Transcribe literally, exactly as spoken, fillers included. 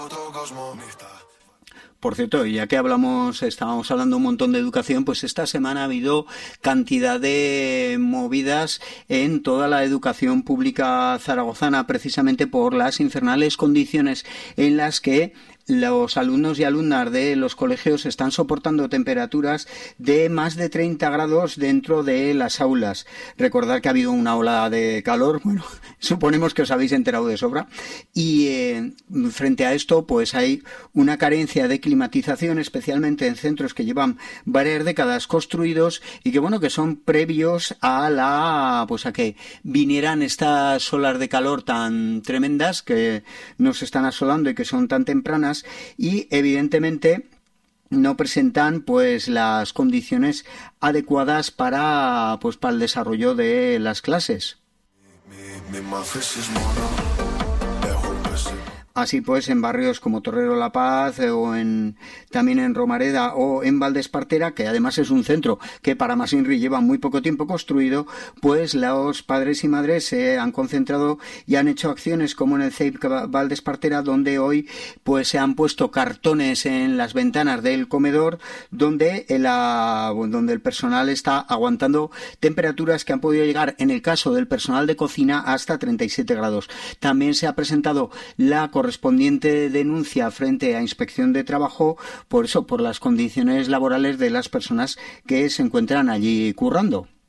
Por cierto, ya que hablamos, estábamos hablando un montón de educación, pues esta semana ha habido cantidad de movidas en toda la educación pública zaragozana, precisamente por las infernales condiciones en las que los alumnos y alumnas de los colegios están soportando temperaturas de más de treinta grados dentro de las aulas. Recordad que ha habido una ola de calor, bueno, suponemos que os habéis enterado de sobra, y eh, frente a esto pues hay una carencia de climatización, especialmente en centros que llevan varias décadas construidos y que bueno, que son previos a la, pues a que vinieran estas olas de calor tan tremendas que nos están asolando y que son tan tempranas, y evidentemente no presentan pues las condiciones adecuadas para pues para el desarrollo de las clases. Así pues, en barrios como Torrero La Paz eh, o en también en Romareda o en Valdespartera, que además es un centro que para más Inri lleva muy poco tiempo construido, pues los padres y madres se han concentrado y han hecho acciones como en el C E I P Valdespartera, donde hoy pues se han puesto cartones en las ventanas del comedor donde el, donde el personal está aguantando temperaturas que han podido llegar, en el caso del personal de cocina, hasta treinta y siete grados. También se ha presentado la correspondiente denuncia frente a Inspección de Trabajo por eso, por las condiciones laborales de las personas que se encuentran allí currando.